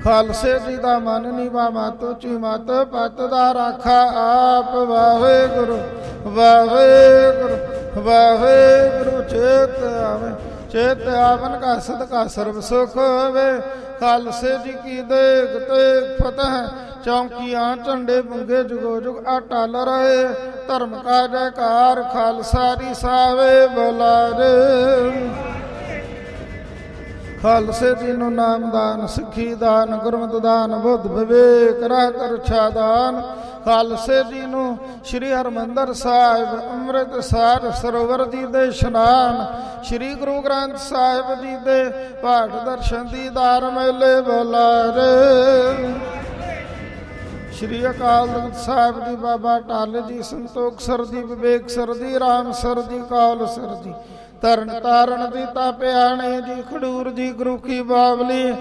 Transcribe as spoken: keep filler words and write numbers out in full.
ਖਾਲਸੇ ਜੀ ਦਾ ਮਨ ਨੀਵਾ ਮਤ ਉੱਚੀ ਮਤ ਪਤ ਦਾ ਰਾਖਾ ਆਪ। ਵਾਹਿਗੁਰੂ ਵਾਹਿਗੁਰੂ ਵਾਹਿਗੁਰੂ। ਚੇਤ ਆਵੇ ਚੇਤ ਆਵਨ ਕਾ ਸਦਕਾ ਸਰਬ ਸੁਖ ਹੋਵੇ। ਖਾਲਸੇ ਜੀ ਕੀ ਦੇਗ ਤੇ ਫਤਿਹ ਚੌਂਕੀਆਂ ਝੰਡੇ ਬੁੰਗੇ ਜੁਗੋ ਜੁਗ ਅਟਲ ਰਹੇ। ਧਰਮ ਕਾ ਜੈਕਾਰ ਖਾਲਸਾ ਦੀ ਸਾਵੇ ਬੁਲਾਰੇ। ਖਾਲਸੇ ਜੀ ਨੂੰ ਨਾਮਦਾਨ ਸਿੱਖੀ ਦਾਨ ਗੁਰਮਤਿ ਦਾਨ ਬੁੱਧ ਵਿਵੇਕ ਰਹਿਤ ਰਛਾ ਦਾਨ। ਖਾਲਸੇ ਜੀ ਨੂੰ ਸ਼੍ਰੀ ਹਰਿਮੰਦਰ ਸਾਹਿਬ ਅੰਮ੍ਰਿਤਸਰ ਸਰੋਵਰ ਦੀ ਦੇ ਇਸ਼ਨਾਨ। ਸ਼੍ਰੀ ਗੁਰੂ ਗ੍ਰੰਥ ਸਾਹਿਬ ਜੀ ਦੇ ਪਾਠ ਦਰਸ਼ਨ ਦੀਦਾਰ ਮੇਲੇ ਬੁਲਾਰੇ। ਸ਼੍ਰੀ ਅਕਾਲ ਤਖਤ ਸਾਹਿਬ ਜੀ ਬਾਬਾ ਟਾਲ ਜੀ ਸੰਤੋਖ ਸਰ ਜੀ ਵਿਵੇਕ ਸਰ ਜੀ ਰਾਮ ਸਰ ਜੀ ਕਾਲ ਸਰ ਜੀ ਤਰਨ ਤਾਰਨ ਦੀ ਤਾਪਿਆਣੇ ਜੀ ਖਡੂਰ ਜੀ ਗੁਰੂ ਕੀ ਬਾਵਲੀ